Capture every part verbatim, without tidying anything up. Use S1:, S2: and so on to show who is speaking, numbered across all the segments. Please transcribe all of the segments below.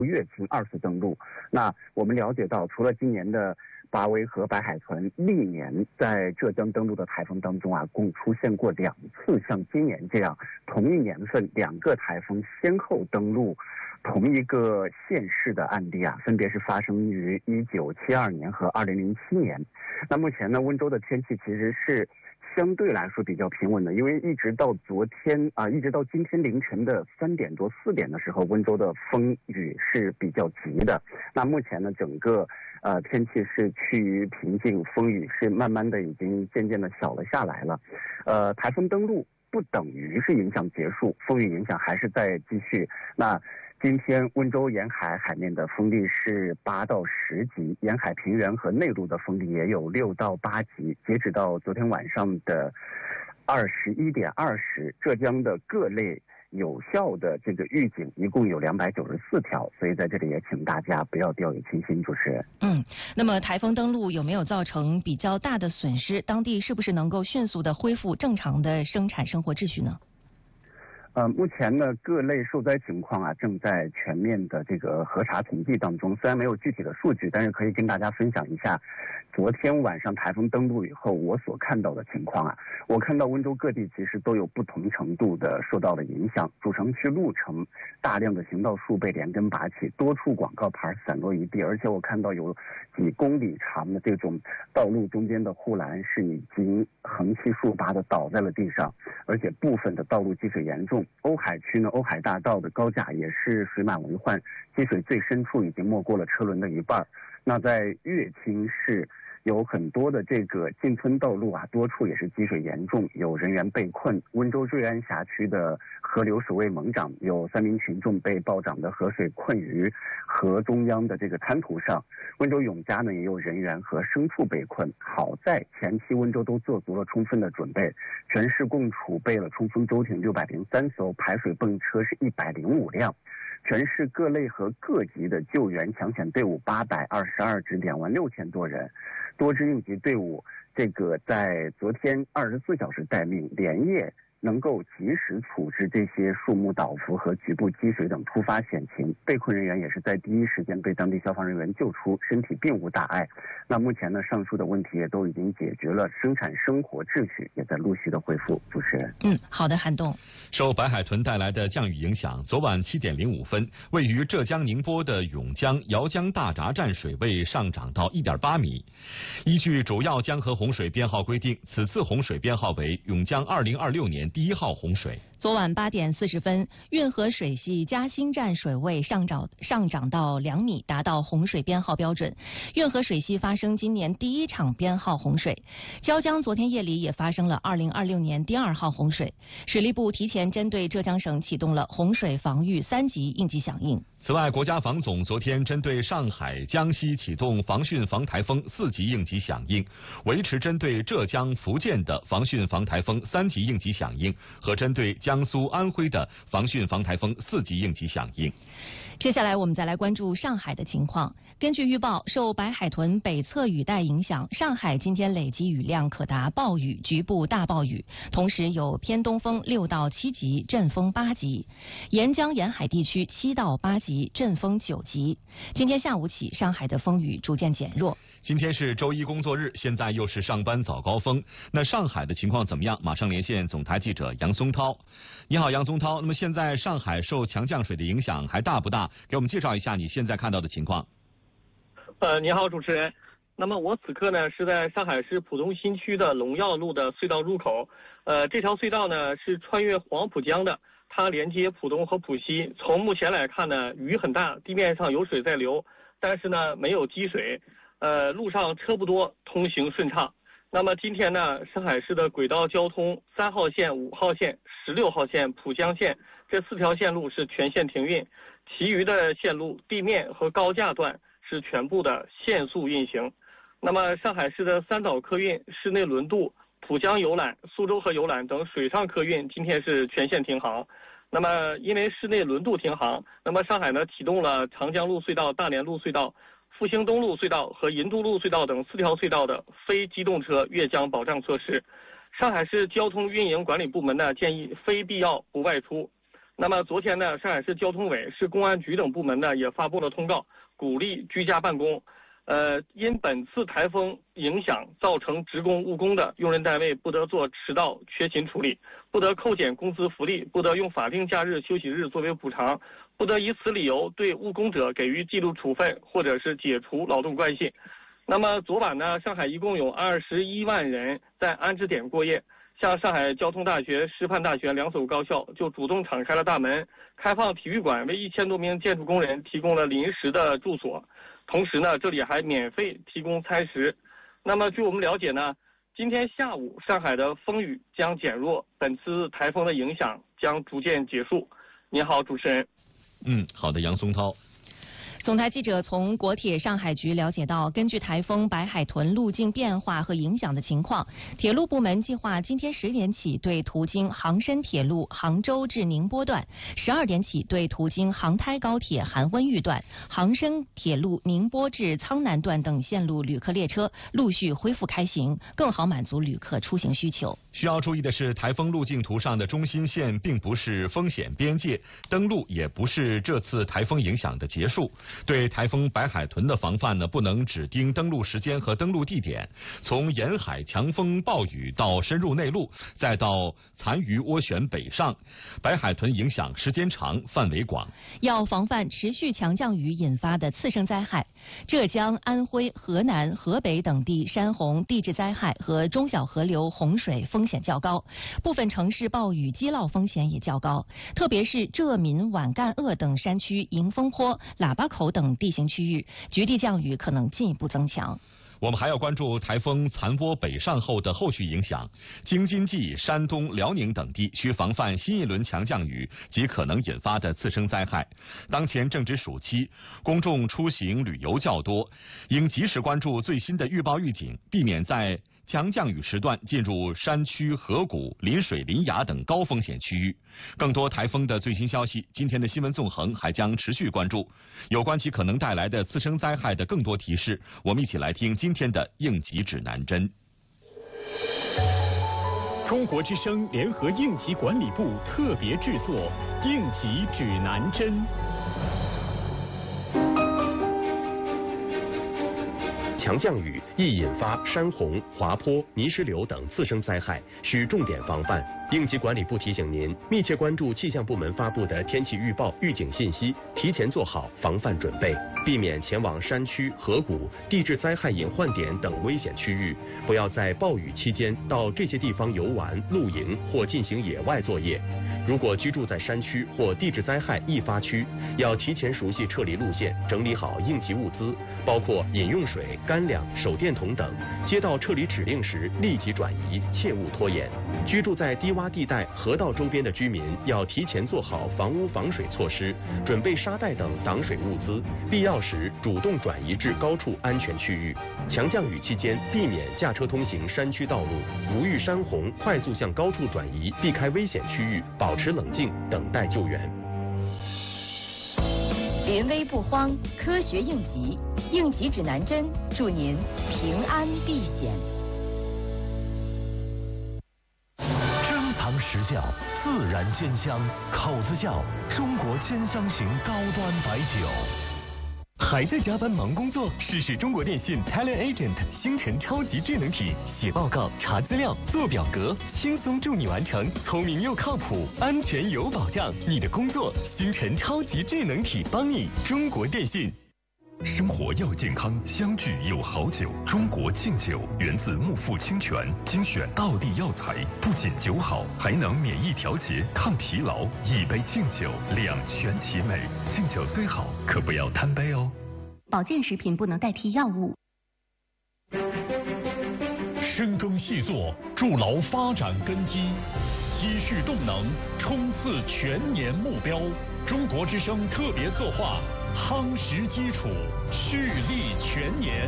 S1: 乐清二次登陆。那我们了解到，除了今年的八威和白海豚，历年在浙江登陆的台风当中啊，共出现过两次像今年这样同一年份两个台风先后登陆同一个县市的案例啊，分别是发生于一九七二年和二零零七年。那目前呢，温州的天气其实是相对来说比较平稳的，因为一直到昨天啊、呃，一直到今天凌晨的三点多四点的时候，温州的风雨是比较急的。那目前呢，整个呃天气是趋于平静，风雨是慢慢的已经渐渐的小了下来了。呃，台风登陆不等于是影响结束，风雨影响还是在继续。那今天温州沿海海面的风力是八到十级，沿海平原和内陆的风力也有六到八级。截止到昨天晚上的二十一点二十，浙江的各类有效的这个预警一共有两百九十四条，所以在这里也请大家不要掉以轻心。主持人，
S2: 嗯，那么台风登陆有没有造成比较大的损失？当地是不是能够迅速的恢复正常的生产生活秩序呢？
S1: 呃，目前呢，各类受灾情况啊，正在全面的这个核查统计当中。虽然没有具体的数据，但是可以跟大家分享一下，昨天晚上台风登陆以后，我所看到的情况啊。我看到温州各地其实都有不同程度的受到了影响。主城区路城大量的行道树被连根拔起，多处广告牌散落一地，而且我看到有几公里长的这种道路中间的护栏是已经横七竖八的倒在了地上，而且部分的道路积水严重。瓯海区呢，瓯海大道的高架也是水满为患，积水最深处已经没过了车轮的一半。那在乐清市有很多的这个进村道路啊，多处也是积水严重，有人员被困。温州瑞安辖区的河流水位猛涨，有三名群众被暴涨的河水困于河中央的这个滩涂上。温州永嘉呢，也有人员和牲畜被困。好在前期温州都做足了充分的准备，全市共储备了冲锋舟艇六百零三艘，排水泵车是一百零五辆。全市各类和各级的救援抢险队伍八百二十二支，两万六千多人。多支应急队伍，这个在昨天二十四小时待命，连夜能够及时处置这些树木倒伏和局部积水等突发险情。被困人员也是在第一时间被当地消防人员救出，身体并无大碍。那目前呢，上述的问题也都已经解决了，生产生活秩序也在陆续的恢复。主持人，
S2: 嗯，好的，韩栋。
S3: 受白海豚带来的降雨影响，昨晚七点零五分，位于浙江宁波的甬江姚江大闸站水位上涨到一点八米。依据主要江河洪水编号规定，此次洪水编号为甬江二零二六年第一号洪水。
S2: 昨晚八点四十分，运河水系嘉兴站水位上涨上涨到两米，达到洪水编号标准。运河水系发生今年第一场编号洪水。椒江昨天夜里也发生了二零二六年第二号洪水。水利部提前针对浙江省启动了洪水防御三级应急响应。
S3: 此外，国家防总昨天针对上海、江西启动防汛防台风四级应急响应，维持针对浙江、福建的防汛防台风三级应急响应和针对江苏、安徽的防汛防台风四级应急响应。
S2: 接下来我们再来关注上海的情况。根据预报，受白海豚北侧雨带影响，上海今天累积雨量可达暴雨、局部大暴雨，同时有偏东风六到七级，阵风八级；沿江沿海地区七到八级，阵风九级。今天下午起，上海的风雨逐渐减弱。
S3: 今天是周一工作日，现在又是上班早高峰。那上海的情况怎么样？马上连线总台记者杨松涛。你好，杨松涛。那么现在上海受强降水的影响还大不大？给我们介绍一下你现在看到的情况。
S4: 呃，你好，主持人。那么我此刻呢是在上海市浦东新区的龙耀路的隧道入口。呃，这条隧道呢是穿越黄浦江的，它连接浦东和浦西。从目前来看呢，雨很大，地面上有水在流，但是呢没有积水。呃，路上车不多，通行顺畅。那么今天呢，上海市的轨道交通三号线、五号线、十六号线、浦江线这四条线路是全线停运，其余的线路地面和高架段是全部的限速运行。那么上海市的三岛客运、市内轮渡、浦江游览、苏州河游览等水上客运今天是全线停航。那么因为市内轮渡停航，那么上海呢启动了长江路隧道、大连路隧道、复兴东路隧道和银都路隧道等四条隧道的非机动车越江保障措施。上海市交通运营管理部门呢建议非必要不外出。 那么昨天呢，上海市交通委、市公安局等部门呢也发布了通告，鼓励居家办公。呃，因本次台风影响造成职工误工的用人单位不得做迟到、缺勤处理，不得扣减工资福利，不得用法定假日、休息日作为补偿，不得以此理由对误工者给予纪律处分或者是解除劳动关系。那么昨晚呢，上海一共有二十一万人在安置点过夜。像上海交通大学、师范大学两所高校就主动敞开了大门，开放体育馆为一千多名建筑工人提供了临时的住所。同时呢，这里还免费提供餐食。那么据我们了解呢，今天下午上海的风雨将减弱，本次台风的影响将逐渐结束。你好，主持人。
S3: 嗯，好的，杨松涛。
S2: 总台记者从国铁上海局了解到，根据台风白海豚路径变化和影响的情况，铁路部门计划今天十点起对途经杭深铁路杭州至宁波段，十二点起对途经杭台高铁韩温榆段、杭深铁路宁波至苍南段等线路旅客列车陆续恢复开行，更好满足旅客出行需求。
S3: 需要注意的是，台风路径图上的中心线并不是风险边界，登陆也不是这次台风影响的结束。对台风白海豚的防范呢，不能只盯登陆时间和登陆地点，从沿海强风暴雨到深入内陆，再到残余涡旋北上，白海豚影响时间长、范围广，
S2: 要防范持续强降雨引发的次生灾害。浙江、安徽、河南、河北等地山洪、地质灾害和中小河流洪水风险较高，部分城市暴雨积涝风险也较高，特别是浙闽皖赣鄂等山区、迎风坡、喇叭口等地形区域，局地降雨可能进一步增强。
S3: 我们还要关注台风残涡北上后的后续影响。京津冀、山东、辽宁等地需防范新一轮强降雨及可能引发的次生灾害。当前正值暑期，公众出行旅游较多，应及时关注最新的预报预警，避免在强降雨时段进入山区、河谷、临水、临崖等高风险区域。更多台风的最新消息，今天的新闻纵横还将持续关注。有关其可能带来的次生灾害的更多提示，我们一起来听今天的应急指南针。
S5: 中国之声联合应急管理部特别制作应急指南针。
S6: 强降雨易引发山洪、滑坡、泥石流等次生灾害，需重点防范。应急管理部提醒您，密切关注气象部门发布的天气预报、预警信息，提前做好防范准备，避免前往山区、河谷、地质灾害隐患点等危险区域。不要在暴雨期间到这些地方游玩、露营或进行野外作业。如果居住在山区或地质灾害易发区，要提前熟悉撤离路线，整理好应急物资，包括饮用水、干粮、手电筒等。接到撤离指令时立即转移，切勿拖延。居住在低洼地带、河道周边的居民要提前做好房屋防水措施，准备沙袋等挡水物资，必要时主动转移至高处安全区域。强降雨期间，避免驾车通行山区道路，如遇山洪，快速向高处转移，避开危险区域，保持冷静，等待救援。
S7: 临危不慌，科学应急，应急指南针，祝您平安避险。
S8: 珍藏实窖，自然鲜香，口子窖，中国千香型高端白酒。还在加班忙工作？试试中国电信 Talent Agent 星辰超级智能体，写报告、查资料、做表格，轻松助你完成，聪明又靠谱，安全有保障。你的工作，星辰超级智能体帮你。中国电信。
S9: 生活要健康，相聚有好酒。中国敬酒源自木富清泉，精选道地药材，不仅酒好，还能免疫调节、抗疲劳。一杯敬酒，两全其美。敬酒虽好，可不要贪杯哦。
S10: 保健食品不能代替药物。
S9: 深耕细作，筑牢发展根基，积蓄动能，冲刺全年目标。中国之声特别策划。夯实基础，蓄力全年。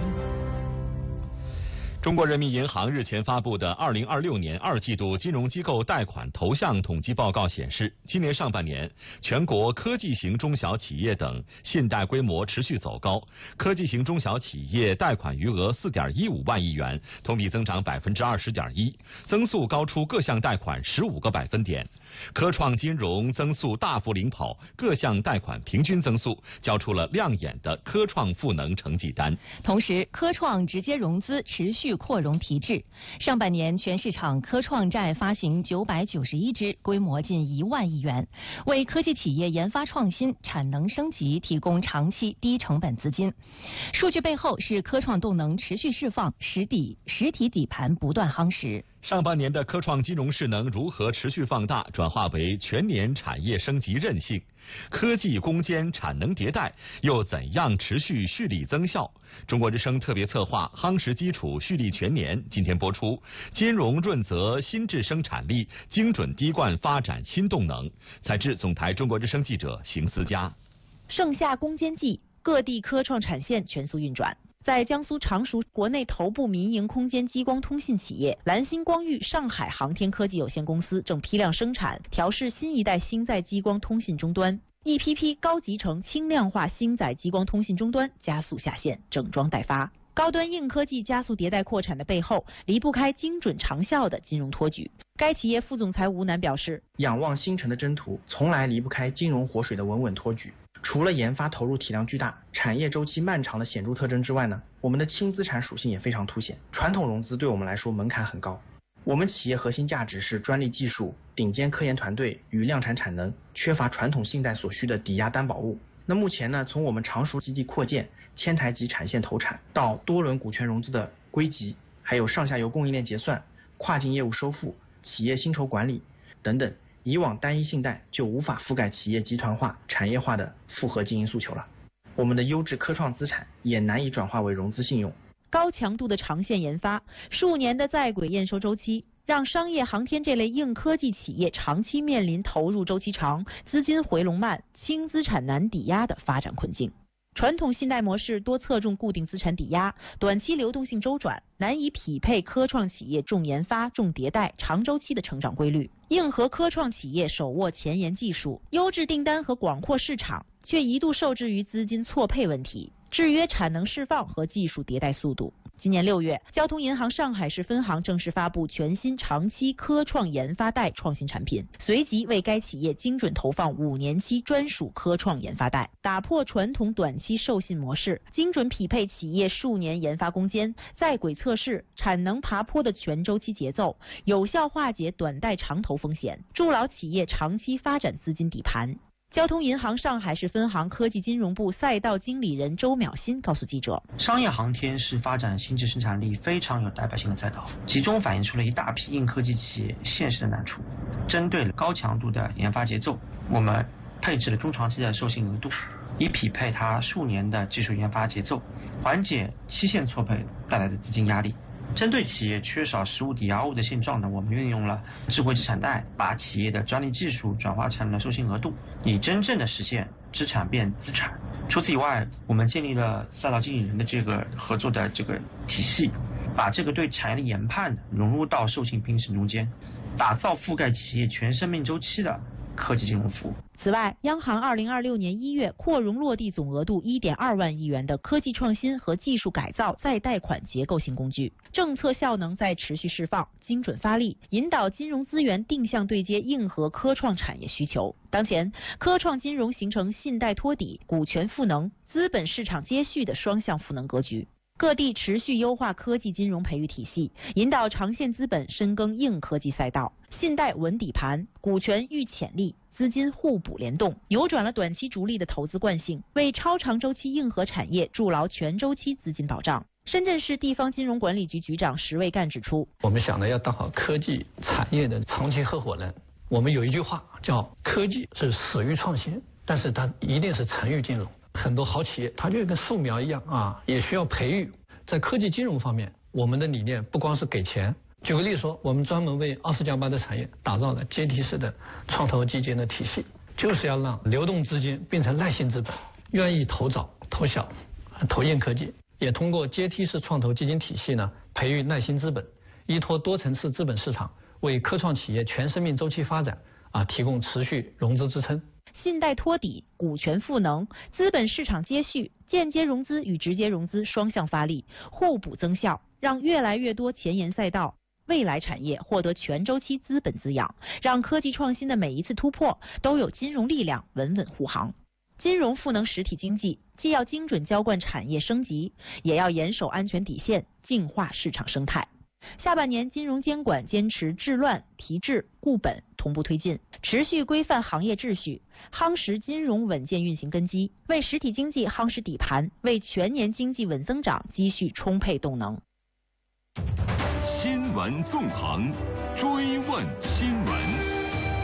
S3: 中国人民银行日前发布的二零二六年二季度金融机构贷款投向统计报告显示，今年上半年全国科技型中小企业等信贷规模持续走高，科技型中小企业贷款余额四点一五万亿元，同比增长百分之二十点一，增速高出各项贷款十五个百分点。 科创金融增速大幅领跑，各项贷款平均增速，交出了亮眼的科创赋能成绩单。
S2: 同时，科创直接融资持续扩容提质，上半年全市场科创债发行九百九十一支，规模近一万亿元，为科技企业研发创新、产能升级提供长期低成本资金。数据背后是科创动能持续释放，实底实体底盘不断夯实。
S3: 上半年的科创金融势能如何持续放大，转化为全年产业升级韧性？科技攻坚产能迭代又怎样持续蓄力增效？中国之声特别策划夯实基础蓄力全年今天播出，金融润泽新质生产力，精准滴灌发展新动能。采制总台中国之声记者邢思佳。
S11: 盛夏攻坚季，各地科创产线全速运转。在江苏常熟，国内头部民营空间激光通信企业蓝星光域上海航天科技有限公司正批量生产调试新一代星载激光通信终端，一批批高集成轻量化星载激光通信终端加速下线，整装待发。高端硬科技加速迭代扩产的背后，离不开精准长效的金融托举。该企业副总裁吴楠表示，
S12: 仰望星辰的征途，从来离不开金融活水的稳稳托举。除了研发投入体量巨大、产业周期漫长的显著特征之外呢，我们的轻资产属性也非常凸显。传统融资对我们来说门槛很高，我们企业核心价值是专利技术、顶尖科研团队与量产产能，缺乏传统信贷所需的抵押担保物。那目前呢，从我们常熟基地扩建、千台级产线投产到多轮股权融资的归集，还有上下游供应链结算、跨境业务收付、企业薪酬管理等等，以往单一信贷就无法覆盖企业集团化、产业化的复合经营诉求了。我们的优质科创资产也难以转化为融资信用。
S11: 高强度的长线研发，数年的在轨验收周期，让商业航天这类硬科技企业长期面临投入周期长、资金回笼慢、轻资产难抵押的发展困境。传统信贷模式多侧重固定资产抵押，短期流动性周转，难以匹配科创企业重研发、重迭代、长周期的成长规律。硬核科创企业手握前沿技术、优质订单和广阔市场，却一度受制于资金错配问题，制约产能释放和技术迭代速度。今年六月，交通银行上海市分行正式发布全新长期科创研发贷创新产品，随即为该企业精准投放五年期专属科创研发贷，打破传统短期授信模式，精准匹配企业数年研发攻坚、在轨测试、产能爬坡的全周期节奏，有效化解短贷长投风险，筑牢企业长期发展资金底盘。交通银行上海市分行科技金融部赛道经理人周淼新告诉记者，
S13: 商业航天是发展新质生产力非常有代表性的赛道，集中反映出了一大批硬科技企业现实的难处。针对高强度的研发节奏，我们配置了中长期的授信额度，以匹配它数年的技术研发节奏，缓解期限错配带来的资金压力。针对企业缺少实物抵押物的现状呢，我们运用了智慧资产贷，把企业的专利技术转化成了授信额度，以真正的实现资产变资产。除此以外，我们建立了赛道经理人的这个合作的这个体系，把这个对产业的研判融入到授信评审中间，打造覆盖企业全生命周期的科技金融服务。
S11: 此外，央行二零二六年一月扩容落地总额度一点二万亿元的科技创新和技术改造再贷款结构性工具，政策效能在持续释放，精准发力，引导金融资源定向对接硬核科创产业需求。当前，科创金融形成信贷托底、股权赋能、资本市场接续的双向赋能格局。各地持续优化科技金融培育体系，引导长线资本深耕硬科技赛道，信贷稳底盘，股权遇潜力，资金互补联动，扭转了短期逐利的投资惯性，为超长周期硬核产业筑牢全周期资金保障。深圳市地方金融管理局局长石卫干指出，
S14: 我们想呢要当好科技产业的长期合伙人。我们有一句话叫科技是死于创新，但是它一定是成于金融。很多好企业它就跟树苗一样啊，也需要培育。在科技金融方面，我们的理念不光是给钱。举个例说，我们专门为二十加八的产业打造了阶梯式的创投基金的体系，就是要让流动资金变成耐性资本，愿意投早投小投硬科技。也通过阶梯式创投基金体系呢，培育耐心资本，依托多层次资本市场，为科创企业全生命周期发展啊提供持续融资支撑。
S11: 信贷托底、股权赋能、资本市场接续、间接融资与直接融资双向发力，互补增效，让越来越多前沿赛道未来产业获得全周期资本滋养，让科技创新的每一次突破都有金融力量稳稳护航。金融赋能实体经济，既要精准浇灌产业升级，也要严守安全底线，净化市场生态。下半年金融监管坚持治乱、提质、固本同步推进，持续规范行业秩序，夯实金融稳健运行根基，为实体经济夯实底盘，为全年经济稳增长积蓄充沛动能。
S9: 新闻纵横，追问新闻。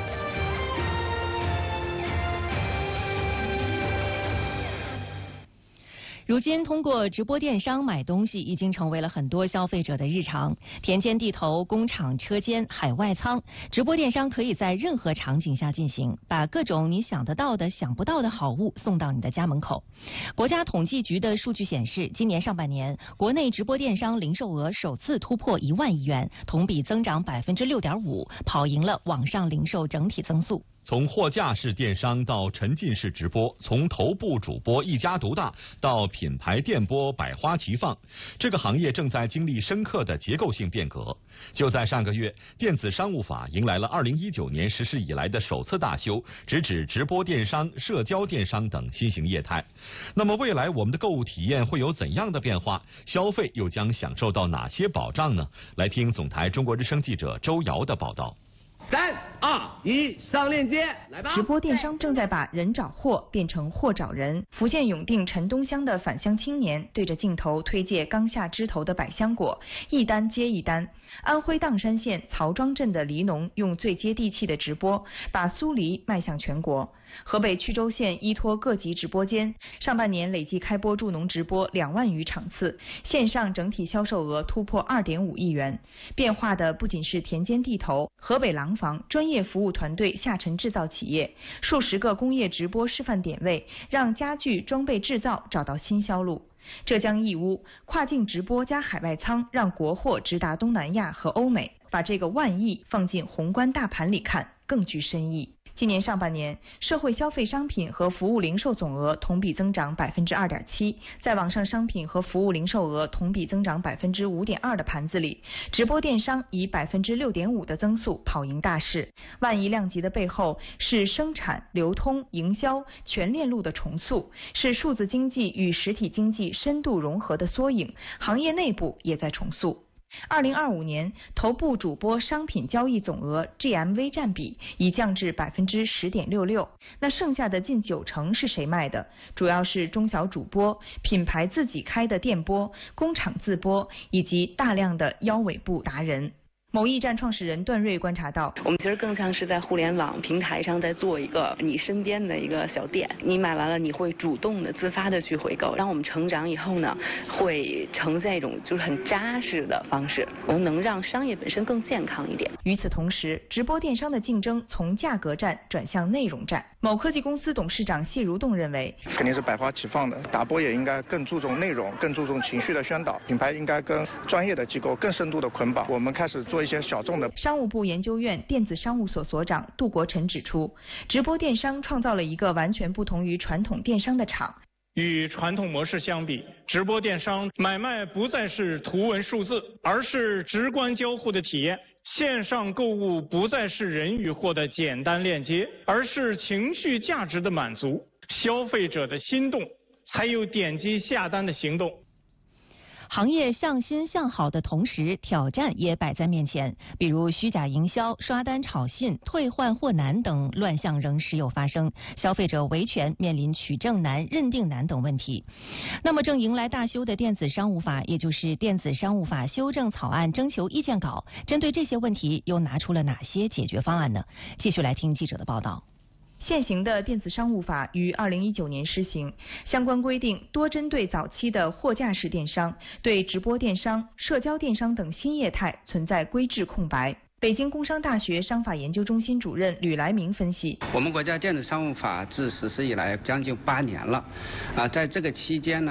S2: 如今，通过直播电商买东西已经成为了很多消费者的日常。田间地头、工厂车间、海外仓，直播电商可以在任何场景下进行，把各种你想得到的、想不到的好物送到你的家门口。国家统计局的数据显示，今年上半年，国内直播电商零售额首次突破一万亿元，同比增长百分之六点五，跑赢了网上零售整体增速。
S3: 从货架式电商到沉浸式直播，从头部主播一家独大到品牌电播百花齐放，这个行业正在经历深刻的结构性变革。就在上个月，电子商务法迎来了二零一九年实施以来的首次大修，直指直播电商、社交电商等新型业态。那么未来我们的购物体验会有怎样的变化？消费又将享受到哪些保障呢？来听总台中国之声记者周瑶的报道。
S15: 三二一，上链接，来吧！
S16: 直播电商正在把人找货变成货找人。福建永定陈东乡的返乡青年对着镜头推介刚下枝头的百香果，一单接一单。安徽砀山县曹庄镇的梨农用最接地气的直播，把酥梨迈向全国。河北曲周县依托各级直播间，上半年累计开播助农直播两万余场次，线上整体销售额突破二点五亿元。变化的不仅是田间地头、河北廊坊专业服务团队下沉制造企业，数十个工业直播示范点位，让家具装备制造找到新销路。浙江义乌跨境直播加海外仓，让国货直达东南亚和欧美。把这个万亿放进宏观大盘里看，更具深意。今年上半年，社会消费商品和服务零售总额同比增长百分之二点七，在网上商品和服务零售额同比增长百分之五点二的盘子里，直播电商以百分之六点五的增速跑赢大势。万亿量级的背后是生产、流通、营销全链路的重塑，是数字经济与实体经济深度融合的缩影，行业内部也在重塑。二零二五年，头部主播商品交易总额 G M V 占比已降至百分之十点六六。那剩下的近九成是谁卖的？主要是中小主播、品牌自己开的店播、工厂自播以及大量的腰尾部达人。某驿站创始人段瑞观察到，
S17: 我们其实更像是在互联网平台上在做一个你身边的一个小店，你买完了你会主动的、自发的去回购。当我们成长以后呢，会呈现一种就是很扎实的方式，我们能让商业本身更健康一点。
S16: 与此同时，直播电商的竞争从价格战转向内容战。某科技公司董事长谢如栋认为，
S18: 肯定是百花齐放的，打播也应该更注重内容，更注重情绪的宣导，品牌应该跟专业的机构更深度的捆绑。我们开始做一些小众的。
S16: 商务部研究院电子商务所所长杜国成指出，直播电商创造了一个完全不同于传统电商的场。
S19: 与传统模式相比，直播电商买卖不再是图文数字，而是直观交互的体验。线上购物不再是人与货的简单链接，而是情绪价值的满足。消费者的心动，才有点击下单的行动。
S2: 行业向新向好的同时，挑战也摆在面前，比如虚假营销、刷单炒信、退换货难等乱象仍时有发生，消费者维权面临取证难、认定难等问题。那么正迎来大修的电子商务法，也就是电子商务法修正草案征求意见稿，针对这些问题又拿出了哪些解决方案呢？继续来听记者的报道。
S16: 现行的电子商务法于二零一九年施行，相关规定多针对早期的货架式电商，对直播电商、社交电商等新业态存在规制空白。北京工商大学商法研究中心主任吕来明分析，
S20: 我们国家电子商务法自实施以来将近八年了，啊，在这个期间呢，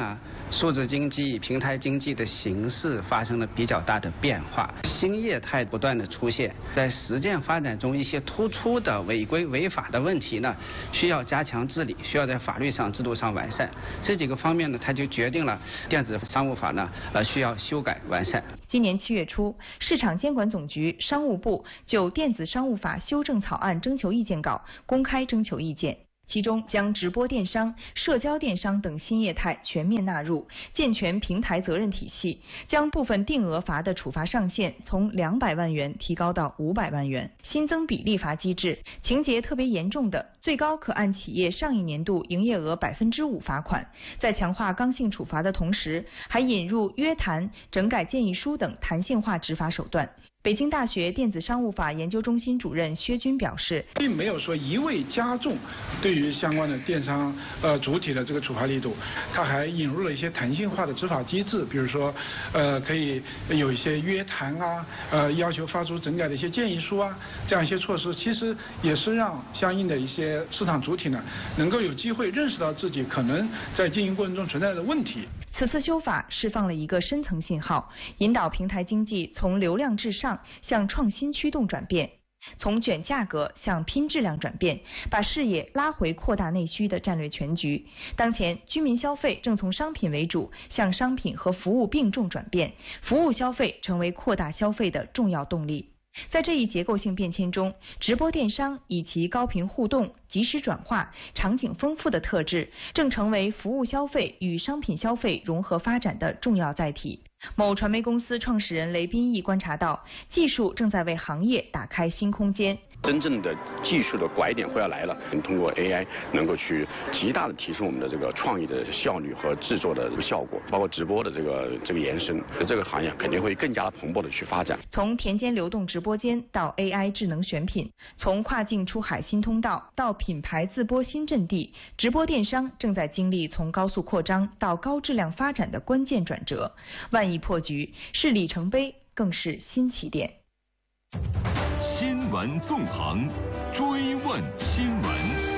S20: 数字经济、平台经济的形式发生了比较大的变化，新业态不断的出现，在实践发展中一些突出的违规违法的问题呢，需要加强治理，需要在法律上、制度上完善。这几个方面呢，它就决定了电子商务法呢，呃，需要修改完善。
S16: 今年七月初，市场监管总局、商务部就电子商务法修正草案征求意见稿公开征求意见。其中将直播电商、社交电商等新业态全面纳入，健全平台责任体系，将部分定额罚的处罚上限从两百万元提高到五百万元，新增比例罚机制，情节特别严重的，最高可按企业上一年度营业额百分之五罚款。在强化刚性处罚的同时，还引入约谈、整改建议书等弹性化执法手段。北京大学电子商务法研究中心主任薛军表示，
S21: 并没有说一味加重对于相关的电商呃主体的这个处罚力度，它还引入了一些弹性化的执法机制，比如说呃可以有一些约谈啊，呃要求发出整改的一些建议书啊，这样一些措施，其实也是让相应的一些市场主体呢能够有机会认识到自己可能在经营过程中存在的问题。
S16: 此次修法释放了一个深层信号，引导平台经济从流量至上向创新驱动转变，从卷价格向拼质量转变，把视野拉回扩大内需的战略全局。当前居民消费正从商品为主向商品和服务并重转变，服务消费成为扩大消费的重要动力。在这一结构性变迁中，直播电商以其高频互动、及时转化、场景丰富的特质，正成为服务消费与商品消费融合发展的重要载体。某传媒公司创始人雷斌义观察到，技术正在为行业打开新空间。
S22: 真正的技术的拐点会要来了，通过 A I 能够去极大的提升我们的这个创意的效率和制作的效果，包括直播的这个这个延伸，这个行业肯定会更加蓬勃的去发展。
S16: 从田间流动直播间到 A I 智能选品，从跨境出海新通道到品牌自播新阵地，直播电商正在经历从高速扩张到高质量发展的关键转折。万亿破局是里程碑，更是新起点。
S9: 新闻纵横，追问新闻。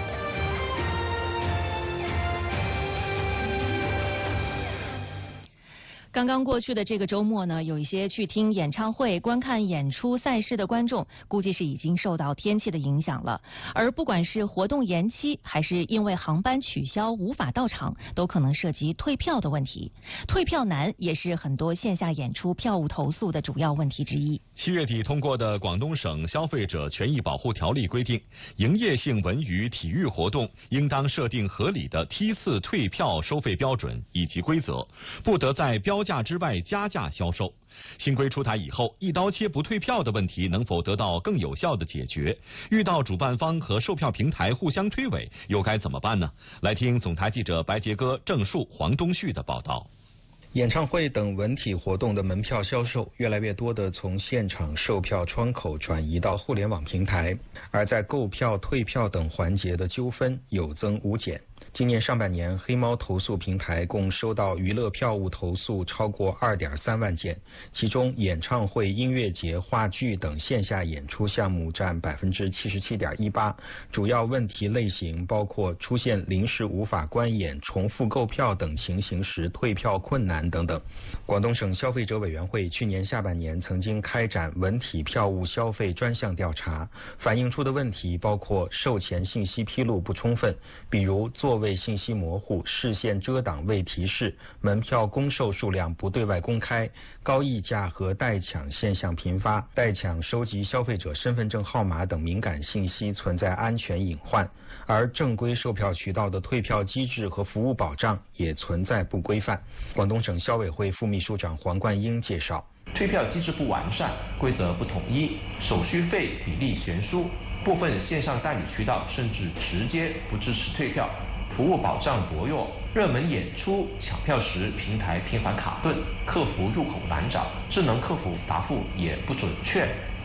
S2: 刚刚过去的这个周末呢，有一些去听演唱会、观看演出赛事的观众，估计是已经受到天气的影响了。而不管是活动延期，还是因为航班取消无法到场，都可能涉及退票的问题。退票难也是很多线下演出票务投诉的主要问题之一。
S3: 七月底通过的《广东省消费者权益保护条例》规定，营业性文娱体育活动应当设定合理的梯次退票收费标准以及规则，不得在标价之外加价销售。新规出台以后，一刀切不退票的问题能否得到更有效的解决？遇到主办方和售票平台互相推诿，又该怎么办呢？来听总台记者白杰哥、郑树、黄东旭的报道。
S23: 演唱会等文体活动的门票销售越来越多的从现场售票窗口转移到互联网平台，而在购票、退票等环节的纠纷有增无减。今年上半年，黑猫投诉平台共收到娱乐票务投诉超过 二点三万件，其中演唱会、音乐节、话剧等线下演出项目占 百分之七十七点一八， 主要问题类型包括出现临时无法观演、重复购票等情形时退票困难等等。广东省消费者委员会去年下半年曾经开展文体票务消费专项调查，反映出的问题包括售前信息披露不充分，比如座位信息模糊、视线遮挡未提示、门票公售数量不对外公开、高溢价和代抢现象频发、代抢收集消费者身份证号码等敏感信息存在安全隐患，而正规售票渠道的退票机制和服务保障也存在不规范。广东省消委会副秘书长黄冠英介绍，
S24: 退票机制不完善，规则不统一，手续费比例悬殊，部分线上代理渠道甚至直接不支持退票，服务保障薄弱，热门演出抢票时平台频繁卡顿，客服入口难找，智能客服答复也不准确。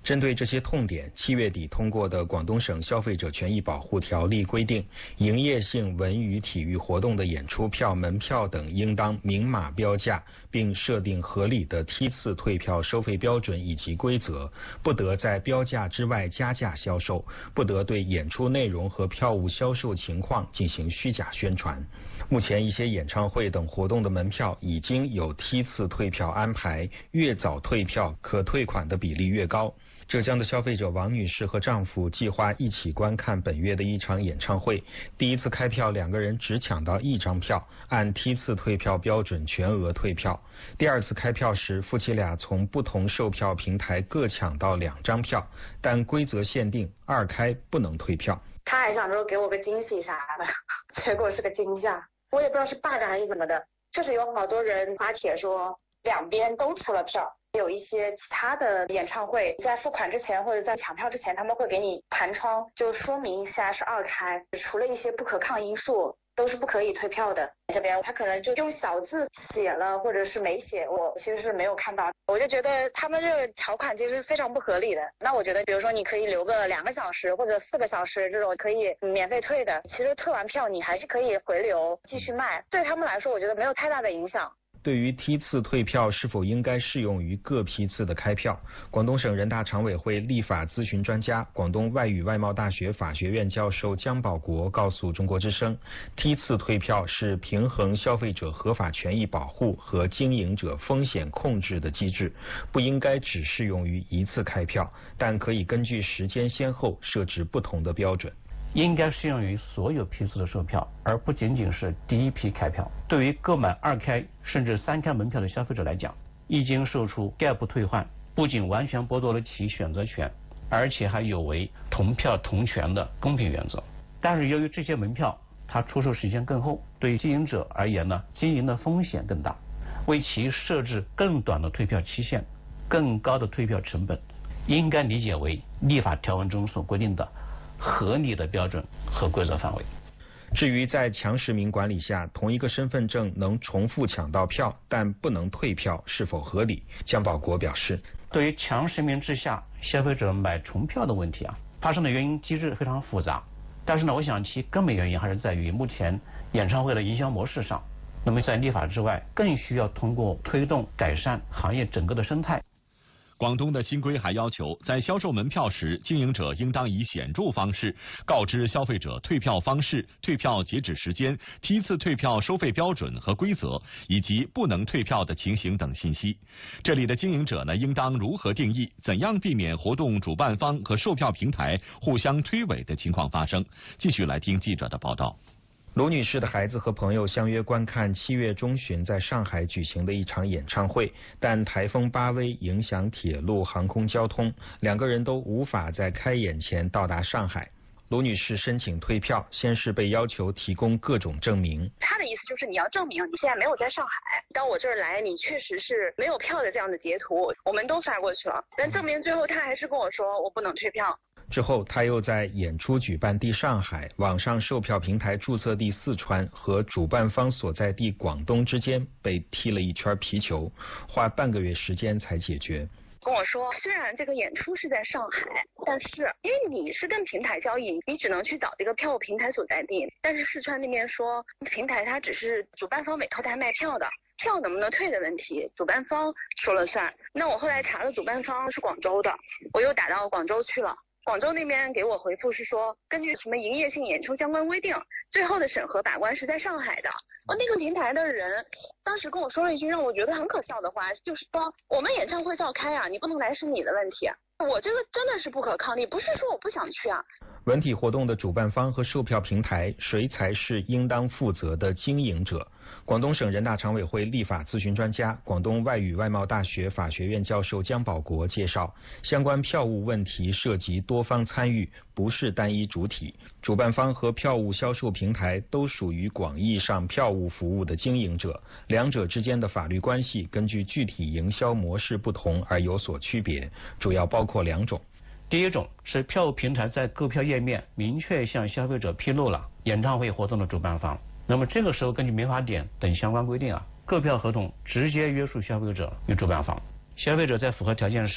S23: 针对这些痛点，七月底通过的广东省消费者权益保护条例规定，营业性文娱体育活动的演出票、门票等应当明码标价，并设定合理的梯次退票收费标准以及规则，不得在标价之外加价销售，不得对演出内容和票务销售情况进行虚假宣传。目前一些演唱会等活动的门票已经有梯次退票安排，越早退票可退款的比例越高。浙江的消费者王女士和丈夫计划一起观看本月的一场演唱会，第一次开票两个人只抢到一张票，按梯次退票标准全额退票。第二次开票时，夫妻俩从不同售票平台各抢到两张票，但规则限定二开不能退票。
S1: 他还想说给我个惊喜啥的，结果是个惊吓，我也不知道是 bug 还是怎么的。确实有好多人发帖说两边都出了票。有一些其他的演唱会在付款之前或者在抢票之前，他们会给你弹窗，就说明一下是二开，除了一些不可抗因素都是不可以退票的。这边他可能就用小字写了或者是没写，我其实是没有看到。我就觉得他们这个条款其实非常不合理的。那我觉得比如说你可以留个两个小时或者四个小时这种可以免费退的，其实退完票你还是可以回流继续卖，对他们来说我觉得没有太大的影响。
S23: 对于梯次退票是否应该适用于各批次的开票，广东省人大常委会立法咨询专家、广东外语外贸大学法学院教授姜保国告诉中国之声，梯次退票是平衡消费者合法权益保护和经营者风险控制的机制，不应该只适用于一次开票，但可以根据时间先后设置不同的标准。
S4: 应该适用于所有批次的售票，而不仅仅是第一批开票。对于购买二开甚至三开门票的消费者来讲，一经售出概不退换，不仅完全剥夺了其选择权，而且还有违同票同权的公平原则。但是由于这些门票它出售时间更后，对于经营者而言呢，经营的风险更大，为其设置更短的退票期限、更高的退票成本，应该理解为立法条文中所规定的合理的标准和规则范围。
S23: 至于在强实名管理下，同一个身份证能重复抢到票，但不能退票，是否合理？姜保国表示，
S4: 对于强实名之下消费者买重票的问题啊，发生的原因机制非常复杂。但是呢，我想其根本原因还是在于目前演唱会的营销模式上。那么在立法之外，更需要通过推动改善行业整个的生态。
S3: 广东的新规还要求，在销售门票时，经营者应当以显著方式告知消费者退票方式、退票截止时间、梯次退票收费标准和规则，以及不能退票的情形等信息。这里的经营者呢，应当如何定义，怎样避免活动主办方和售票平台互相推诿的情况发生？继续来听记者的报道。
S23: 卢女士的孩子和朋友相约观看七月中旬在上海举行的一场演唱会，但台风巴威影响铁路航空交通，两个人都无法在开演前到达上海。卢女士申请退票，先是被要求提供各种证明。
S1: 他的意思就是你要证明你现在没有在上海，到我这儿来你确实是没有票的这样的截图，我们都发过去了，但证明最后他还是跟我说我不能退票。
S23: 之后，他又在演出举办地上海、网上售票平台注册地四川和主办方所在地广东之间被踢了一圈皮球，花半个月时间才解决。
S1: 跟我说，虽然这个演出是在上海，但是因为你是跟平台交易，你只能去找这个票务平台所在地。但是四川那边说，平台它只是主办方委托他卖票的，票能不能退的问题，主办方说了算。那我后来查了，主办方是广州的，我又打到广州去了。广州那边给我回复是说，根据什么营业性演出相关规定，最后的审核把关是在上海的。哦，那个平台的人当时跟我说了一句让我觉得很可笑的话，就是说我们演唱会照开啊，你不能来是你的问题。我这个真的是不可抗力，不是说我不想去啊。
S23: 文体活动的主办方和售票平台，谁才是应当负责的经营者？广东省人大常委会立法咨询专家、广东外语外贸大学法学院教授姜保国介绍，相关票务问题涉及多方参与，不是单一主体。主办方和票务销售平台都属于广义上票务服务的经营者，两者之间的法律关系根据具体营销模式不同而有所区别，主要包括两种。
S4: 第一种是票务平台在购票页面明确向消费者披露了演唱会活动的主办方，那么这个时候根据民法典等相关规定啊，购票合同直接约束消费者与主办方。消费者在符合条件时，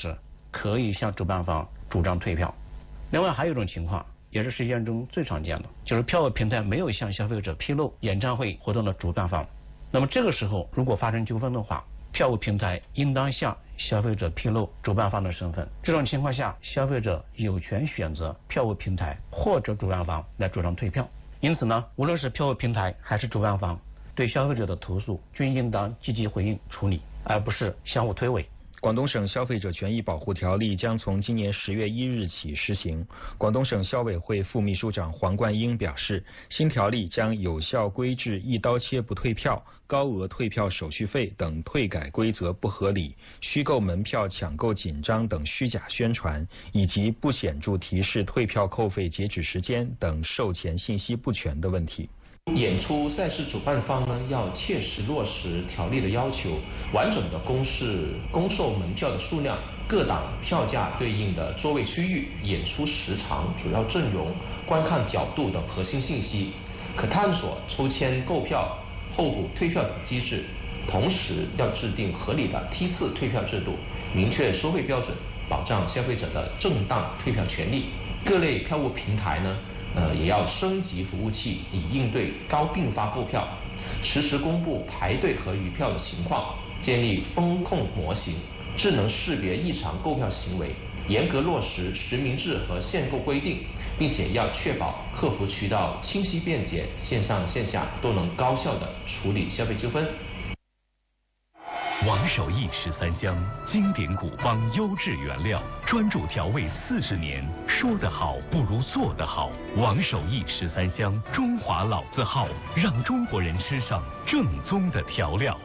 S4: 可以向主办方主张退票。另外还有一种情况，也是实践中最常见的，就是票务平台没有向消费者披露演唱会活动的主办方。那么这个时候如果发生纠纷的话，票务平台应当向消费者披露主办方的身份。这种情况下，消费者有权选择票务平台或者主办方来主张退票。因此呢，无论是票务平台还是主办方，对消费者的投诉均应当积极回应处理，而不是相互推诿。
S23: 广东省消费者权益保护条例将从今年十月一日起施行。广东省消委会副秘书长黄冠英表示，新条例将有效规制一刀切不退票、高额退票手续费等退改规则不合理、虚构门票抢购紧张等虚假宣传，以及不显著提示退票扣费截止时间等售前信息不全的问题。
S24: 演出赛事主办方呢，要切实落实条例的要求，完整的公示公售门票的数量、各档票价对应的座位区域、演出时长、主要阵容、观看角度等核心信息，可探索抽签购票、候补退票等机制。同时要制定合理的梯次退票制度，明确收费标准，保障消费者的正当退票权利。各类票务平台呢，呃，也要升级服务器，以应对高并发购票，实时公布排队和余票的情况，建立风控模型，智能识别异常购票行为，严格落实实名制和限购规定，并且要确保客服渠道清晰便捷，线上线下都能高效地处理消费纠纷。
S5: 王守义十三香，经典古方，优质原料，专注调味四十年，说得好不如做得好。王守义十三香，中华老字号，让中国人吃上正宗的调料。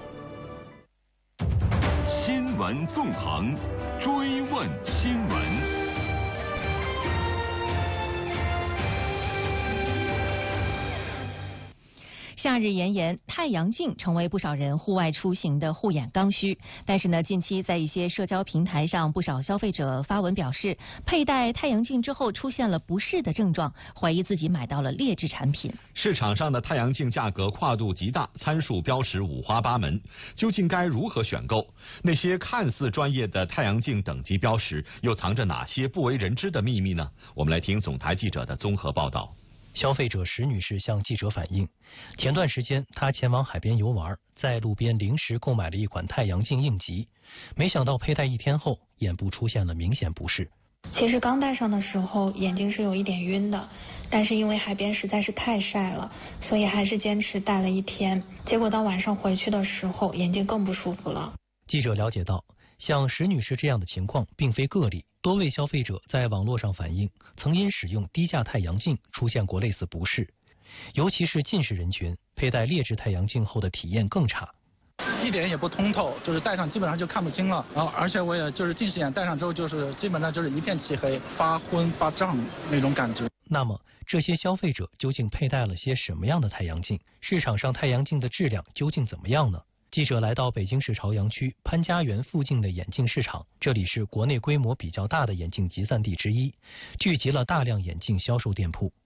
S9: 新闻纵横，追问新闻。
S2: 夏日炎炎，太阳镜成为不少人户外出行的护眼刚需。但是呢，近期在一些社交平台上，不少消费者发文表示，佩戴太阳镜之后出现了不适的症状，怀疑自己买到了劣质产品。
S3: 市场上的太阳镜价格跨度极大，参数标识五花八门，究竟该如何选购？那些看似专业的太阳镜等级标识，又藏着哪些不为人知的秘密呢？我们来听总台记者的综合报道。
S6: 消费者石女士向记者反映，前段时间她前往海边游玩，在路边临时购买了一款太阳镜应急，没想到佩戴一天后，眼部出现了明显不适。
S7: 其实刚戴上的时候眼睛是有一点晕的，但是因为海边实在是太晒了，所以还是坚持戴了一天。结果到晚上回去的时候，眼睛更不舒服了。
S6: 记者了解到，像石女士这样的情况并非个例，多位消费者在网络上反映，曾因使用低价太阳镜出现过类似不适，尤其是近视人群，佩戴劣质太阳镜后的体验更差。
S8: 一点也不通透，就是戴上基本上就看不清了，然后而且我也就是近视眼戴上之后，就是基本上就是一片漆黑，发昏发胀那种感觉。
S6: 那么这些消费者究竟佩戴了些什么样的太阳镜？市场上太阳镜的质量究竟怎么样呢？记者来到北京市朝阳区潘家园附近的眼镜市场，这里是国内规模比较大的眼镜集散地之一，聚集了大量眼镜销售店铺。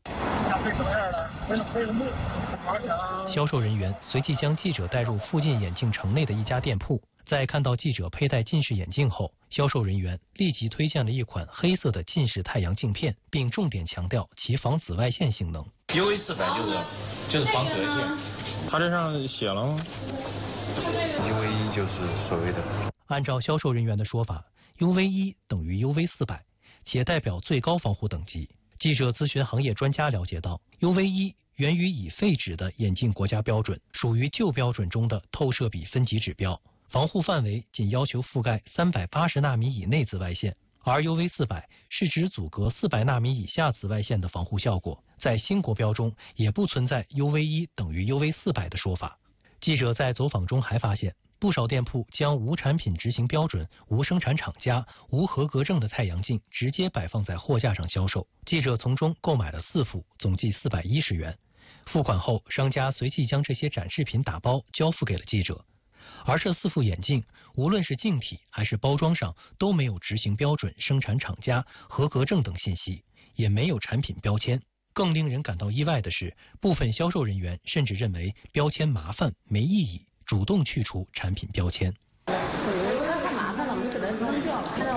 S6: 销售人员随即将记者带入附近眼镜城内的一家店铺，在看到记者佩戴近视眼镜后，销售人员立即推荐了一款黑色的近视太阳镜片，并重点强调其防紫外线性能。
S25: U V 四百就是就是防紫外线，它这上写了吗
S6: ？U V 一就是所谓的。按照销售人员的说法 ，U V 一等于 U V 四百，且代表最高防护等级。记者咨询行业专家了解到 ，U V 一源于已废止的眼镜国家标准，属于旧标准中的透射比分级指标，防护范围仅要求覆盖三百八十纳米以内紫外线，而 U V 四百是指阻隔四百纳米以下紫外线的防护效果。在新国标中也不存在 U V 一等于 U V 四百的说法。记者在走访中还发现，不少店铺将无产品执行标准、无生产厂家、无合格证的太阳镜直接摆放在货架上销售。记者从中购买了四副，总计四百一十元。付款后，商家随即将这些展示品打包交付给了记者。而这四副眼镜，无论是镜体还是包装上都没有执行标准、生产厂家、合格证等信息，也没有产品标签。更令人感到意外的是，部分销售人员甚至认为标签麻烦没意义，主动去除产品标签。
S26: 我觉得太麻烦了，我们给它扔掉了。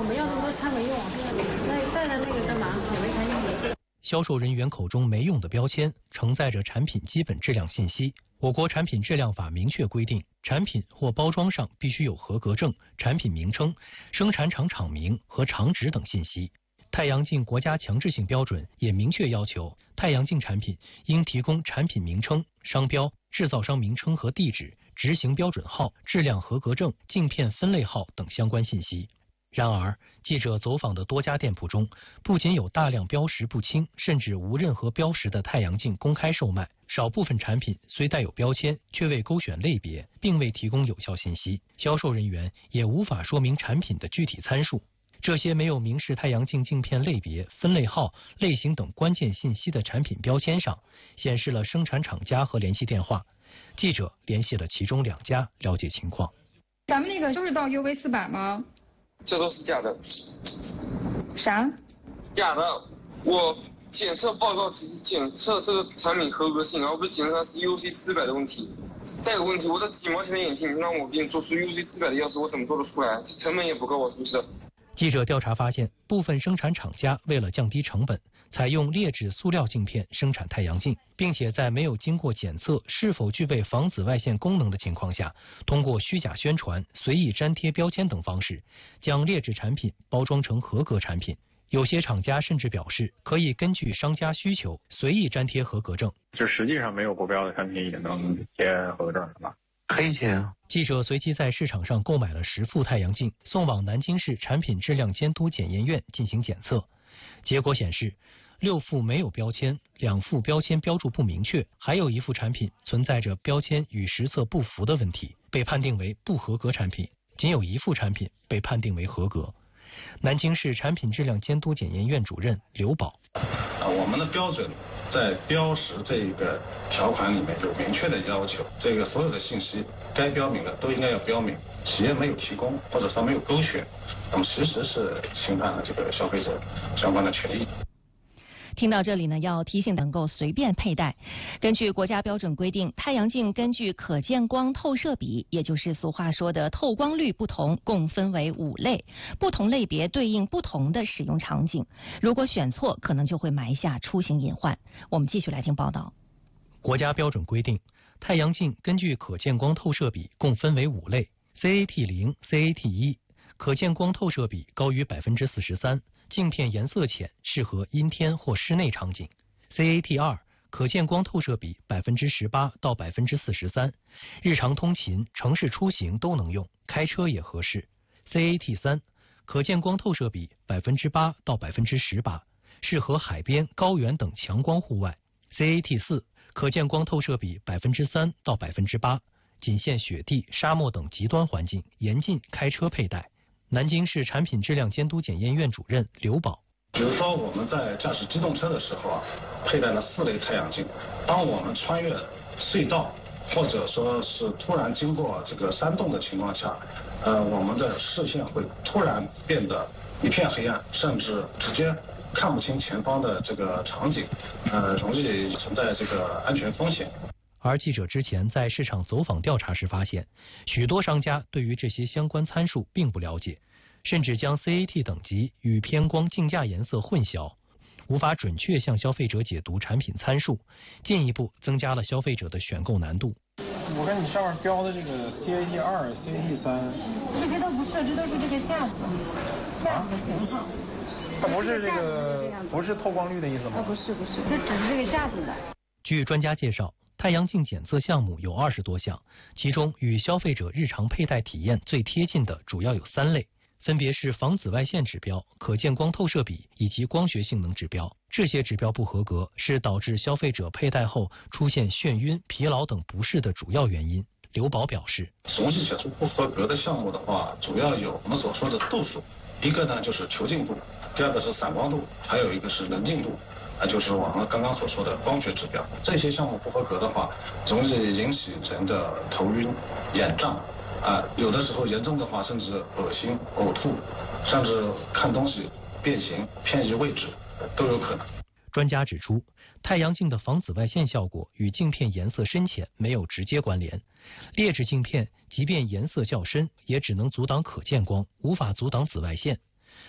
S10: 我没要那么多参没用，那带着那个干嘛？也没啥意义。
S6: 销售人员口中没用的标签，承载着产品基本质量信息。我国产品质量法明确规定，产品或包装上必须有合格证、产品名称、生产厂厂名和厂址等信息。太阳镜国家强制性标准也明确要求，太阳镜产品应提供产品名称、商标、制造商名称和地址、执行标准号、质量合格证、镜片分类号等相关信息。然而，记者走访的多家店铺中，不仅有大量标识不清甚至无任何标识的太阳镜公开售卖，少部分产品虽带有标签，却未勾选类别，并未提供有效信息，销售人员也无法说明产品的具体参数。这些没有明示太阳镜镜片类别、分类号、类型等关键信息的产品标签上，显示了生产厂家和联系电话。记者联系了其中两家，了解情况。
S11: 咱们那个都是到 U V 四百吗？
S12: 这都是假的。
S11: 啥？
S12: 假的。我检测报告只是检测这个产品合格性，而不是检测它是 U C 四百的问题。再有问题，我这几毛钱的眼镜，让我给你做出 U C 四百的钥匙，我怎么做得出来？这成本也不够，是不是？
S6: 记者调查发现，部分生产厂家为了降低成本，采用劣质塑料镜片生产太阳镜，并且在没有经过检测是否具备防紫外线功能的情况下，通过虚假宣传、随意粘贴标签等方式，将劣质产品包装成合格产品。有些厂家甚至表示，可以根据商家需求随意粘贴合格证。
S13: 这实际上没有国标的产品也能贴合格证是吧？黑钱啊！
S6: 记者随即在市场上购买了十副太阳镜，送往南京市产品质量监督检验院进行检测。结果显示，六副没有标签，两副标签标注不明确，还有一副产品存在着标签与实测不符的问题，被判定为不合格产品。仅有一副产品被判定为合格。南京市产品质量监督检验院主任刘宝：
S14: 啊，我们的标准在标识这个条款里面有明确的要求，这个所有的信息该标明的都应该要标明，企业没有提供或者说没有勾选，那么其实是侵犯了这个消费者相关的权益。
S2: 听到这里呢，要提醒能够随便佩戴。根据国家标准规定，太阳镜根据可见光透射比，也就是俗话说的透光率不同，共分为五类，不同类别对应不同的使用场景。如果选错，可能就会埋下出行隐患。我们继续来听报道。
S6: 国家标准规定，太阳镜根据可见光透射比共分为五类 ：C A T 零、C A T 一，可见光透射比高于百分之四十三。镜片颜色浅，适合阴天或室内场景。C A T 二，可见光透射比百分之十八到百分之四十三，日常通勤、城市出行都能用，开车也合适。C A T 三，可见光透射比百分之八到百分之十八，适合海边、高原等强光户外。C A T 四，可见光透射比百分之三到百分之八，仅限雪地、沙漠等极端环境，严禁开车佩戴。南京市产品质量监督检验院主任刘宝：
S14: 比如说我们在驾驶机动车的时候啊，佩戴了四类太阳镜。当我们穿越隧道或者说是突然经过这个山洞的情况下，呃，我们的视线会突然变得一片黑暗，甚至直接看不清前方的这个场景，呃，容易存在这个安全风险。
S6: 而记者之前在市场走访调查时发现，许多商家对于这些相关参数并不了解，甚至将 C A T 等级与偏光镜架颜色混淆，无法准确向消费者解读产品参数，进一步增加了消费者的选购难度。
S21: 我看你上面标的这个 C A T 二、C A T 三，
S10: 这些都不是，这都是这个架子，架子的型号。
S21: 它不是这个，不是透光率的意思吗？
S10: 啊，不是不是，这只是这个架子的。
S6: 据专家介绍，太阳镜检测项目有二十多项，其中与消费者日常佩戴体验最贴近的主要有三类，分别是防紫外线指标、可见光透射比以及光学性能指标。这些指标不合格是导致消费者佩戴后出现眩晕、疲劳等不适的主要原因。刘宝表示，
S14: 总体写出不合格的项目的话，主要有我们所说的度数，一个呢就是球径度，第二个是散光度，还有一个是能进度。那就是我们刚刚所说的光学指标，这些项目不合格的话，容易引起人的头晕、眼胀，啊，有的时候严重的话，甚至恶心、呕吐，甚至看东西变形、偏移位置都有可能。
S6: 专家指出，太阳镜的防紫外线效果与镜片颜色深浅没有直接关联，劣质镜片即便颜色较深，也只能阻挡可见光，无法阻挡紫外线。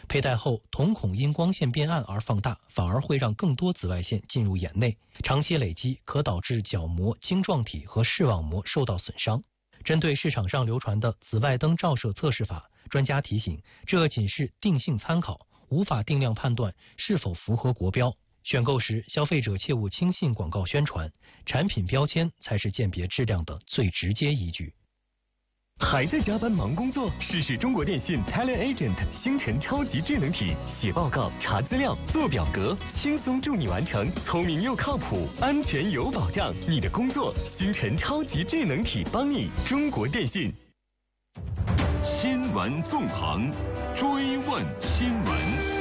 S6: 佩戴后瞳孔因光线变暗而放大，反而会让更多紫外线进入眼内，长期累积可导致角膜、晶状体和视网膜受到损伤。针对市场上流传的紫外灯照射测试法，专家提醒，这仅是定性参考，无法定量判断是否符合国标。选购时，消费者切勿轻信广告宣传，产品标签才是鉴别质量的最直接依据。
S5: 还在加班忙工作？试试中国电信 Talent Agent 星辰超级智能体，写报告、查资料、做表格，轻松助你完成，聪明又靠谱，安全有保障。你的工作，星辰超级智能体帮你。中国电信。
S9: 新闻纵横，追问新闻。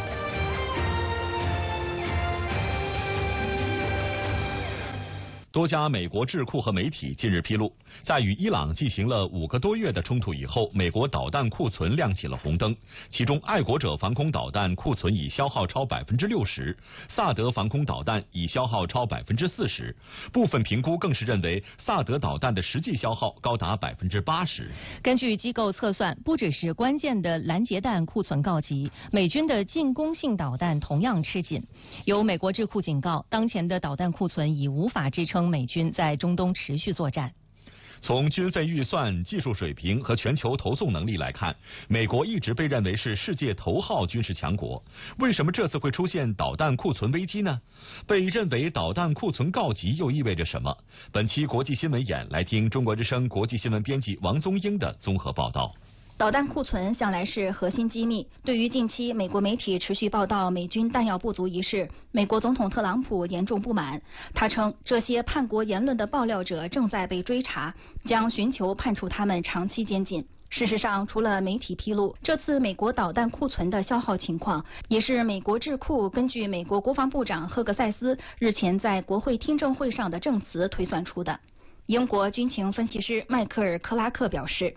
S3: 多家美国智库和媒体近日披露，在与伊朗进行了五个多月的冲突以后，美国导弹库存亮起了红灯。其中，爱国者防空导弹库存已消耗超百分之六十，萨德防空导弹已消耗超百分之四十。部分评估更是认为，萨德导弹的实际消耗高达百分之八十。
S2: 根据机构测算，不只是关键的拦截弹库存告急，美军的进攻性导弹同样吃紧。有美国智库警告，当前的导弹库存已无法支撑美军在中东持续作战。
S3: 从军费预算、技术水平和全球投送能力来看，美国一直被认为是世界头号军事强国。为什么这次会出现导弹库存危机呢？被认为导弹库存告急又意味着什么？本期国际新闻眼来听中国之声国际新闻编辑王宗英的综合报道。
S15: 导弹库存向来是核心机密。对于近期美国媒体持续报道美军弹药不足一事，美国总统特朗普严重不满。他称，这些叛国言论的爆料者正在被追查，将寻求判处他们长期监禁。事实上，除了媒体披露，这次美国导弹库存的消耗情况，也是美国智库根据美国国防部长赫格塞斯日前在国会听证会上的证词推算出的。英国军情分析师迈克尔·克拉克表示，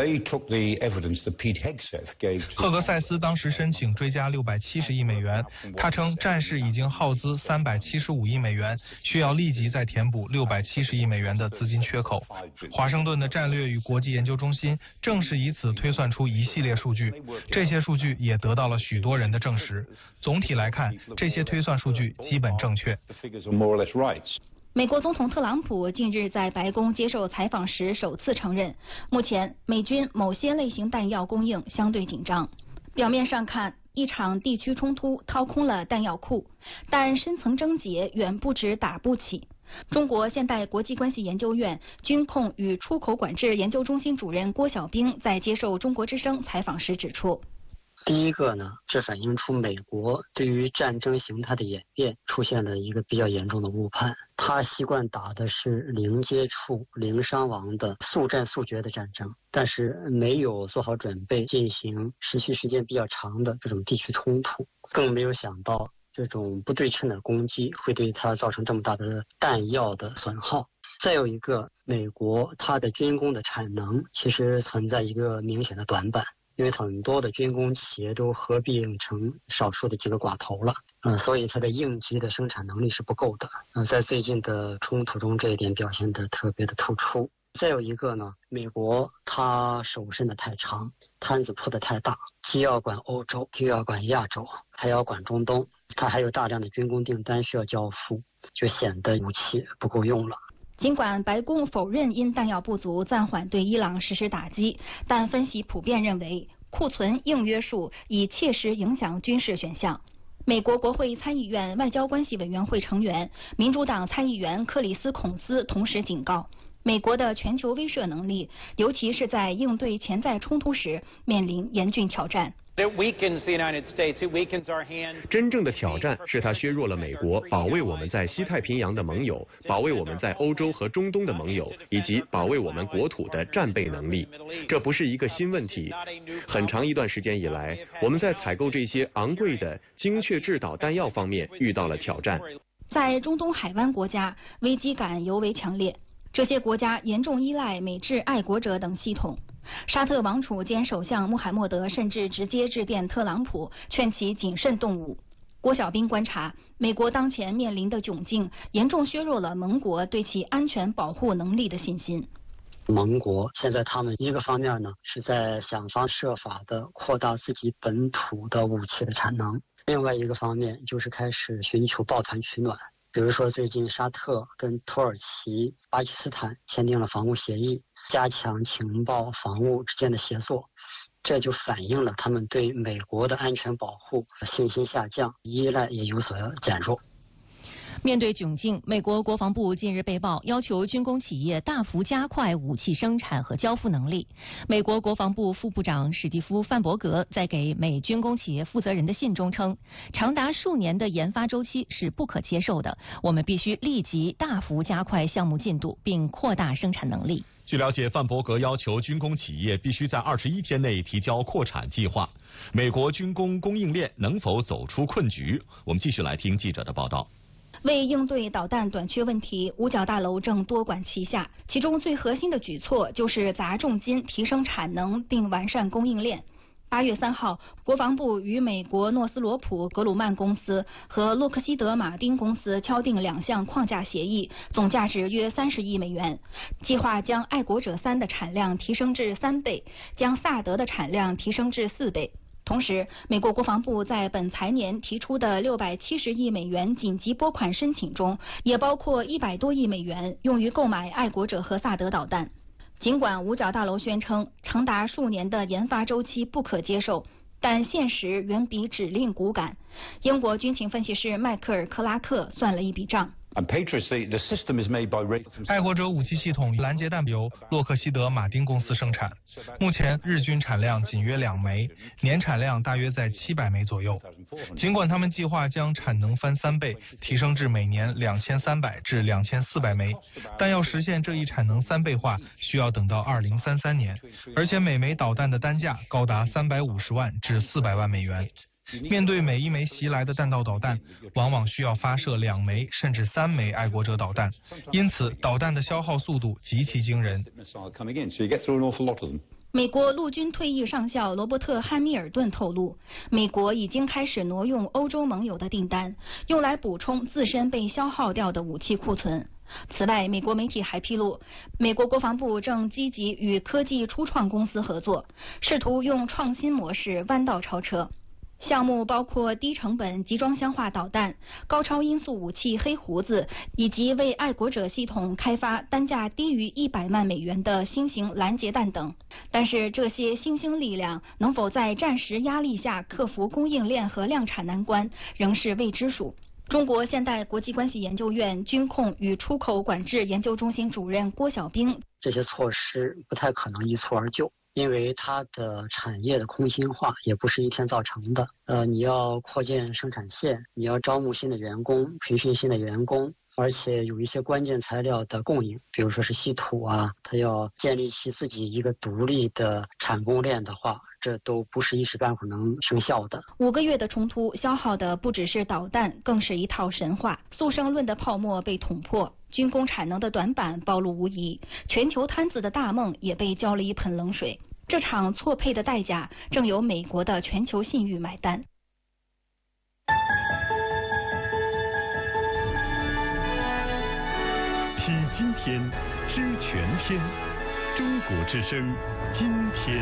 S17: 赫格塞斯当时申请追加六百七十亿美元，他称战事已经耗资三百七十五亿美元，需要立即再填补六百七十亿美元的资金缺口。华盛顿的战略与国际研究中心正是以此推算出一系列数据，这些数据也得到了许多人的证实。总体来看，这些推算数据基本正确。
S15: 美国总统特朗普近日在白宫接受采访时首次承认，目前美军某些类型弹药供应相对紧张。表面上看，一场地区冲突掏空了弹药库，但深层症结远不止打不起。中国现代国际关系研究院军控与出口管制研究中心主任郭晓兵在接受中国之声采访时指出，
S18: 第一个呢，这反映出美国对于战争形态的演变出现了一个比较严重的误判。他习惯打的是零接触、零伤亡的速战速决的战争，但是没有做好准备进行持续时间比较长的这种地区冲突，更没有想到这种不对称的攻击会对他造成这么大的弹药的损耗。再有一个，美国它的军工的产能其实存在一个明显的短板。因为很多的军工企业都合并成少数的几个寡头了，嗯，所以它的应急的生产能力是不够的。嗯，在最近的冲突中，这一点表现得特别的突出。再有一个呢，美国它手伸得太长，摊子铺得太大，既要管欧洲，又要管亚洲，还要管中东，它还有大量的军工订单需要交付，就显得武器不够用了。
S15: 尽管白宫否认因弹药不足暂缓对伊朗实施打击，但分析普遍认为库存硬约束已切实影响军事选项。美国国会参议院外交关系委员会成员、民主党参议员克里斯·孔斯同时警告，美国的全球威慑能力，尤其是在应对潜在冲突时，面临严峻挑战。
S19: 真正的挑战是它削弱了美国保卫我们在西太平洋的盟友，保卫我们在欧洲和中东的盟友，以及保卫我们国土的战备能力。这不是一个新问题。很长一段时间以来，我们在采购这些昂贵的精确制导弹药方面遇到了挑战。
S15: 在中东海湾国家，危机感尤为强烈。这些国家严重依赖美制爱国者等系统。沙特王储兼首相穆罕默德甚至直接致电特朗普，劝其谨慎动武。郭晓兵观察，美国当前面临的窘境，严重削弱了盟国对其安全保护能力的信心。
S18: 盟国。现在他们一个方面呢是在想方设法的扩大自己本土的武器的产能，另外一个方面就是开始寻求抱团取暖。比如说最近沙特跟土耳其、巴基斯坦签订了防务协议，加强情报防务之间的协作，这就反映了他们对美国的安全保护信心下降，依赖也有所减弱。
S2: 面对窘境，美国国防部近日被曝要求军工企业大幅加快武器生产和交付能力。美国国防部副部长史蒂夫·范伯格在给美军工企业负责人的信中称，长达数年的研发周期是不可接受的，我们必须立即大幅加快项目进度，并扩大生产能力。
S3: 据了解，范伯格要求军工企业必须在二十一天内提交扩产计划。美国军工供应链能否走出困局？我们继续来听记者的报道。
S15: 为应对导弹短缺问题，五角大楼正多管齐下，其中最核心的举措就是砸重金提升产能并完善供应链。八月三号，国防部与美国诺斯罗普格鲁曼公司和洛克希德马丁公司敲定两项框架协议，总价值约三十亿美元，计划将爱国者三的产量提升至三倍，将萨德的产量提升至四倍。同时，美国国防部在本财年提出的六百七十亿美元紧急拨款申请中，也包括一百多亿美元用于购买爱国者和萨德导弹。尽管五角大楼宣称长达数年的研发周期不可接受，但现实远比指令骨感。英国军情分析师迈克尔·克拉克算了一笔账。
S17: 爱国者武器系统拦截弹由洛克希德马丁公司生产，目前日均产量仅约两枚，年产量大约在七百枚左右。尽管他们计划将产能翻三倍，提升至每年两千三百至两千四百枚，但要实现这一产能三倍化，需要等到二零三三年，而且每枚导弹的单价高达三百五十万至四百万美元。面对每一枚袭来的弹道导弹，往往需要发射两枚甚至三枚爱国者导弹，因此导弹的消耗速度极其惊人。
S15: 美国陆军退役上校罗伯特·汉密尔顿透露，美国已经开始挪用欧洲盟友的订单，用来补充自身被消耗掉的武器库存。此外，美国媒体还披露，美国国防部正积极与科技初创公司合作，试图用创新模式弯道超车。项目包括低成本集装箱化导弹、高超音速武器黑胡子，以及为爱国者系统开发单价低于一百万美元的新型拦截弹等。但是这些新兴力量能否在战时压力下克服供应链和量产难关，仍是未知数。中国现代国际关系研究院军控与出口管制研究中心主任郭晓兵：
S18: 这些措施不太可能一蹴而就。因为它的产业的空心化也不是一天造成的，呃，你要扩建生产线，你要招募新的员工，培训新的员工，而且有一些关键材料的供应，比如说是稀土啊，它要建立起自己一个独立的产供链的话，这都不是一时半会儿能生效的。
S15: 五个月的冲突消耗的不只是导弹，更是一套神话。速胜论的泡沫被捅破，军工产能的短板暴露无遗，全球摊子的大梦也被浇了一盆冷水。这场错配的代价，正由美国的全球信誉买单。
S9: 听今天，知全天，中国之声，今天。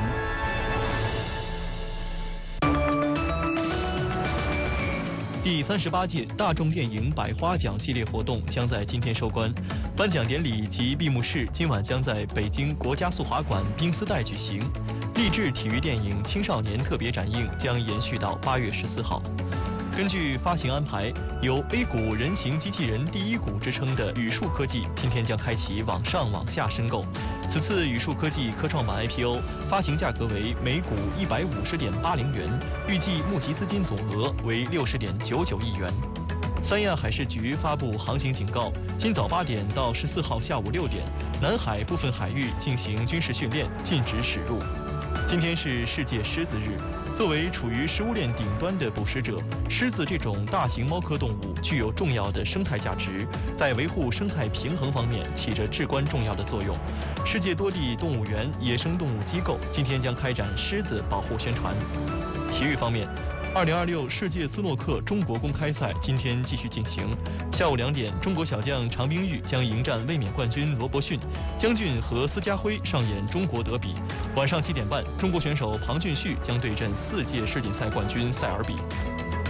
S6: 第三十八届大众电影百花奖系列活动将在今天收官，颁奖典礼及闭幕式今晚将在北京国家速滑馆冰丝带举行。励志体育电影青少年特别展映将延续到八月十四号。根据发行安排，有 A 股人形机器人第一股之称的宇树科技今天将开启网上网下申购。此次宇树科技科创板 I P O 发行价格为每股一百五十点八零元，预计募集资金总额为六十点九九亿元。三亚海事局发布航行警告，今早八点到十四号下午六点，南海部分海域进行军事训练，禁止驶入。今天是世界狮子日。作为处于食物链顶端的捕食者，狮子这种大型猫科动物具有重要的生态价值，在维护生态平衡方面起着至关重要的作用。世界多地动物园、野生动物机构今天将开展狮子保护宣传。体育方面，
S1: 二零二六世界斯诺克中国公开赛今天继续进行。下午两点，中国小将常冰玉将迎战卫冕冠军罗伯逊，姜俊和司家辉上演中国德比。晚上七点半，中国选手庞俊旭将对阵四届世锦赛冠军塞尔比。